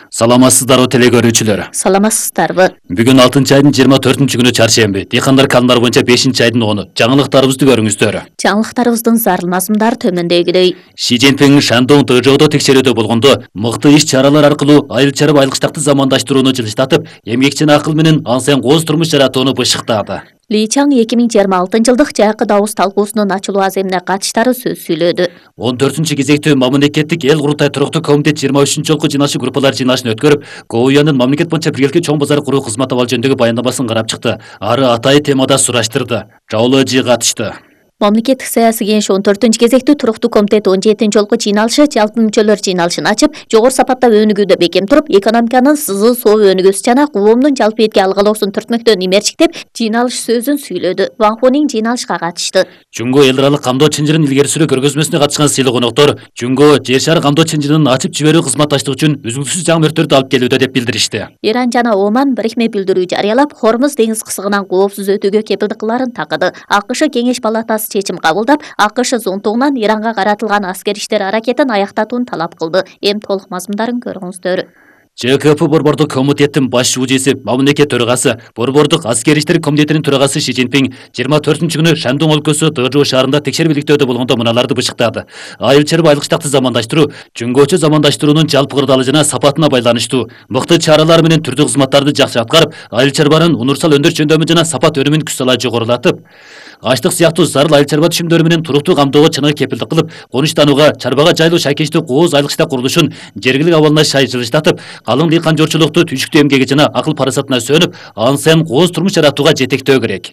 Саламатсыздарбы телекөрүүчүлөр. Саламатсыздарбы. Бүгүн 6-айдын 24-күнү чаршемби. Дыйкандар калымдары боюнча 5-айдын 10-у. Жаңылыктарыбызды көрүңүздөр. Жаңылыктарыбыздын зарыл мазмундары төмөндөгүдөй. Ши Цзиньпин Шандong ДЖОдо текшерүүдө болгондо мыкты иш чаралар аркылуу айыл чарба айлыктакты замандаштырууну жылыштатып, эмгекчине акыл менен ансен кооз турмуш жаратууну бышыктады. Ли Чаң 2026-жылдык жайкы дабыс талкуусунун ачылуу аземине катыштары сөз сүйлөдү. 14-кезектүү мамлекеттик эл курултай туруктуу комитет 23-жолку жыйналышы группалар жыйналышын өткөрүп, КОУЯнын мамлекет боюнча биргеликке чоң базар куруу кызмат абалы жөнүндөгү баяндамасын карап чыкты. Ары атайын темада сураштырды. Жаулыжы катышты. Мамлекеттик саясий кеңеш 14-кезектүү туруктуу комитет 17-жолку жыйналышы жалпы мүчөлөр жыйналышын ачып, жогору сапатта өнүгүүдө бекем туруп, экономиканын сызы соо өнүгүүсү жана коомдун жалпы этки алгалоосун түртмөктөн имерчиктеп, жыйналыш сөзүн сүйлөдү. Ван Хунин жыйналышка катышты. Жунго эл аралык камдоо чынжырын илгери сүрүү көргөзмөсүнө катышкан сыйлуу коноктор Жунго жер шары камдоо чынжырынын ачып жиберүү кызматташтыгы үчүн үзгүлтүсүз жаңы алып келүүдө деп билдиришти. Иран жана Оман бирикме билдирүү жарыялап, Хормуз деңиз кысыгынан коопсуз өтүүгө кепилдик кылаарын такыды. АКШ Кеңеш палатасы чечим кабылдап, АКШ зонтугунан Иранга каратылган аскер иштер аракетин аяктатууну талап кылды. Эми толук мазмундарын көрүңүздөр. ЖКП борбордук комитеттин баш шужиси, мамлекет төрагасы, борбордук аскер иштер комитетинин төрагасы Ши Цзиньпин 24-күнү Шандong өлкөсү Дэжоу шаарында текшерүүлүктөөдө болгондо мыналарды бышыктады. Айыл чарба айлыктакты замандаштыруу, жөнгөчө замандаштыруунун жалпы кырдаалы жана сапатына байланыштуу, мыкты чаралар менен түрдүү кызматтарды жакшы аткарып, айыл чарбанын универсал өндүрүш жөндөмү жана сапат өнүмүн күч сала жогорулатып, ачлык сыяктуу зарыл айыл чарба түшүмдөрү менен туруктуу камдоого чыныгы кепилдик кылып, конуштанууга, чарбага жайлуу шайкечтүү кооз айылкчта курулушун жергилик абалына шай жылыштатып, калың дыйкан жорчулукту түйшүктүү эмгеги жана акыл парасатына сөнүп, ансен кооз турмуш жаратууга жетектөө керек.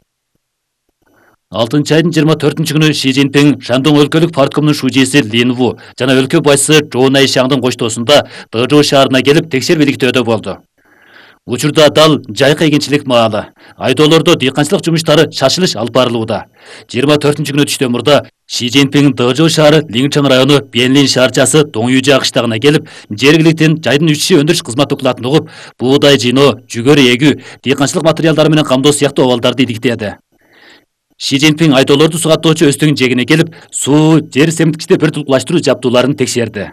6-айдын 24-күнү Ши Цзиньпин Шандong өлкөлүк парткомунун шужиси Лин Ву жана өлкө башчысы Чжоу Найшаңдын коштоосунда Дэжоу шаарына келип текшерүүлүктөөдө болду. Учурда дал жайкы эгинчилик маалы. Айдоолордо дыйканчылык жумуштары шашылыш алып барылууда. 24-күнү түштөн мурда Ши Цзиньпин Дэжоу шаары Линчэн району Бенлин шаарчасы Доңюжа кыштагына келип, жергиликтин жайдын үчү өндүрүш кызмат өкүлатын угуп, буудай жыйноо, жүгөрү эгүү, дыйканчылык материалдары менен камдоо сыяктуу абалдарды иликтеди. Ши Цзиньпин айдоолорду сугаттоочу өстүн жегине келип, суу, жер семиткичти бир тулкулаштыруу жабдууларын текшерди.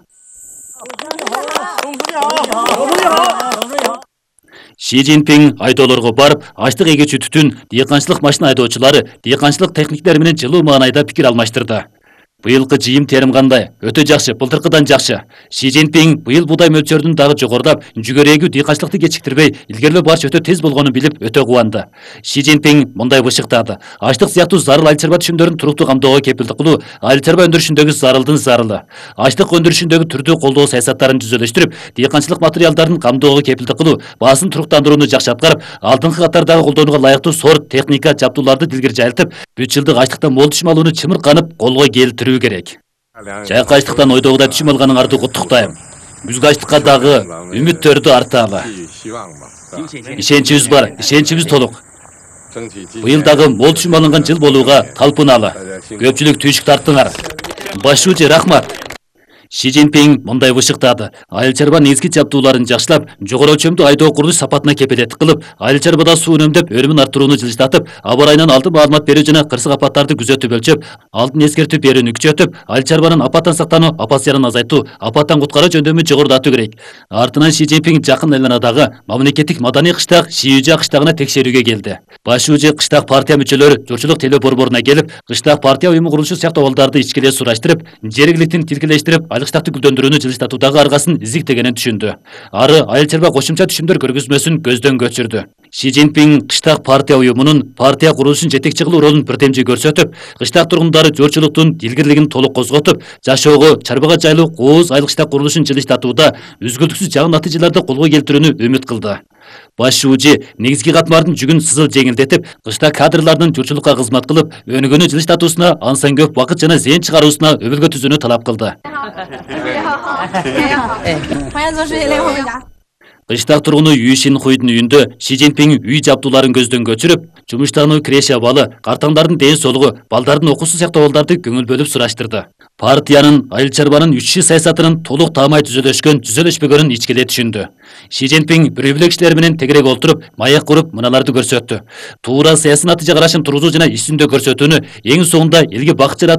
Ши Цзиньпин айдоолорго барып, ачлык эгүүчү түтүн, дыйканчылык машина айдоочулары, дыйканчылык техниктери менен жылуу маанайда пикир алмаштырды. Быйылкы жыйым терим кандай? Өтө жакшы, былтыркыдан жакшы. Ши Цзиньпин быйыл будай мөлчөрүнүн дагы жогорулап, жүгөрү эгүү дыйканчылыкты кечиктирбей, илгерилөө барыш өтө тез болгонун билип, өтө кубанды. Ши Цзиньпин мындай бышыктады. Ачлык сыяктуу зарыл айыл чарба түшүмдөрүн туруктуу камдоого кепилдик кылуу, айыл чарба өндүрүшүндөгү зарылдын зарылы. Ачлык өндүрүшүндөгү түрдүү колдоо саясаттарын түзөлүштүрүп, дыйканчылык материалдарын камдоого кепилдик кылуу, баасын туруктандырууну жакшы аткарып, алдыңкы катардагы колдонууга ылайыктуу сорт, техника, жабдууларды дилгер жайылтып, 3 жылдык ачлыкта мол түшүм алууну чымырканып колго келтирүү керек. Жайкы ачлыктан ойдогудай түшүм алганын ардуу куттуктайм. Күзгү ачлыкка дагы үмүттөрдү арталы. Ишеничибиз бар, ишеничибиз толук. Быйыл дагы мол түшүм алынган жыл болууга талпыналы. Көпчүлүк түйшүк тарттыңар. Башчы рахмат. Ши Цзиньпин мындай бышыктады. Айыл чарба негизги жабдууларын жакшылап, жогору өлчөмдүү айдоо курулуш сапатына кепилеттик кылып, айыл чарбада суу үнөмдөп, өнүмүн арттырууну жылыштатып, аба ырайынан алдын маалымат берүү жана кырсык апаттарды күзөтүп өлчөп, алдын эскертүү берүүнү күчөтүп, айыл чарбанын апаттан сактануу, апат зыянын азайтуу, апаттан куткаруу жөндөмү жогорулатуу керек. Артынан Ши Цзиньпин жакын айланадагы мамлекеттик маданий кыштак Шиюжа кыштагына текшерүүгө келди. Башчы кыштак партия мүчөлөрү журчулук теле борборуна келип, кыштак партия уюму курулушу сыяктуу абалдарды ичкиле сураштырып, жергиликтин тилкелештирип, айлыктакты гүлдөндүрүүнү жылыштатуудагы аргасын изиктегенин түшүндү. Ары айыл чарба кошумча түшүмдөр көргөзмөсүн көздөн көчүрдү. Ши Цзиньпин кыштак партия уюмунун партия курулушун жетекчи кылуу ролун бирдемжи көрсөтүп, кыштак тургундары жорчулуктун дилгирлигин толук козготуп, жашоого, чарбага жайлуу кооз айылкчта курулушун жылыштатууда үзгүлтүксүз жаңы натыйжаларды колго келтирүүнү үмүт кылды. Башчы негизги катмардын жүгүн сызыл жеңилдетип, кыштак кадрлардын журчулукка кызмат кылып, өнүгүүнү жылыштатуусуна, ансен көп убакыт жана зээн чыгаруусуна өбөлгө түзүүнү талап кылды. Кыштак тургуну Үй Шинхуйдун үйүндө Ши Цзиньпин үй жабдууларын көздөн көчүрүп, жумуштануу, креш абалы, картаңдардын ден соолугу, балдардын окуусу сыяктуу абалдарды көңүл бөлүп сураштырды. Партиянын айыл чарбанын үччү саясатынын толук таамай түзөлөшкөн, түзөлөшпөгөнүн ичкиле түшүндү. Ши Цзиньпин бирөө кишилер менен тегерек олтуруп, маек куруп, мыналарды көрсөттү. Туура саясий натыйжа карашын тургузуу жана иш жүзүндө көрсөтүүнү, эң соңунда элге бакыт жаратуу